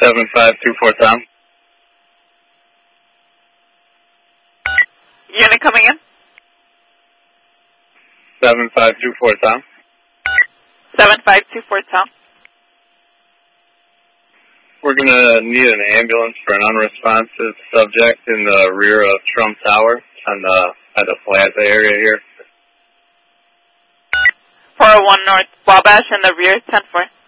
7524 Tom. Unit coming in. 7524 Tom. 7524 Tom. We're going to need an ambulance for an unresponsive subject in the rear of Trump Tower at the plaza area here. 401 North Wabash in the rear, 10-4.